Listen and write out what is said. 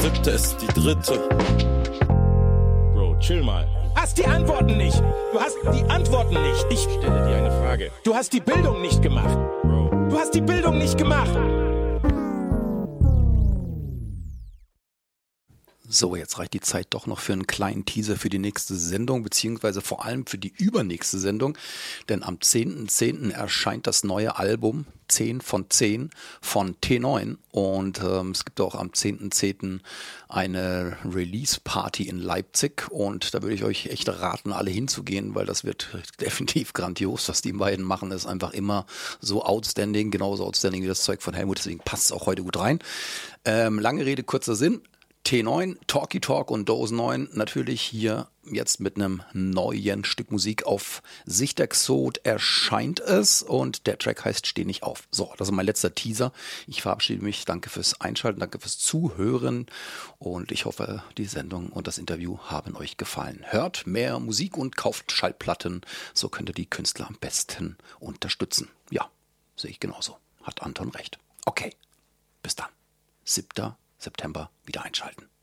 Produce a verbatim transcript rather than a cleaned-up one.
Siebte ist die dritte. Bro, chill mal. Hast die Antworten nicht. Du hast die Antworten nicht. Ich Stelle dir eine Frage. Du hast die Bildung nicht gemacht. Bro. Du hast die Bildung nicht gemacht. So, jetzt reicht die Zeit doch noch für einen kleinen Teaser für die nächste Sendung, beziehungsweise vor allem für die übernächste Sendung, denn am zehnten zehnten erscheint das neue Album zehn von zehn von T neun und ähm, es gibt auch am zehnten zehnten eine Release-Party in Leipzig und da würde ich euch echt raten, alle hinzugehen, weil das wird definitiv grandios, was die beiden machen, ist einfach immer so outstanding, genauso outstanding wie das Zeug von Helmut, deswegen passt es auch heute gut rein. Ähm, lange Rede, kurzer Sinn. T neun, Talkie Talk und Dose neun natürlich hier jetzt mit einem neuen Stück Musik auf Sichtexot erscheint es und der Track heißt Steh nicht auf. So, das ist mein letzter Teaser. Ich verabschiede mich. Danke fürs Einschalten, danke fürs Zuhören und ich hoffe, die Sendung und das Interview haben euch gefallen. Hört mehr Musik und kauft Schallplatten. So könnt ihr die Künstler am besten unterstützen. Ja, sehe ich genauso. Hat Anton recht. Okay, bis dann. siebter September wieder einschalten.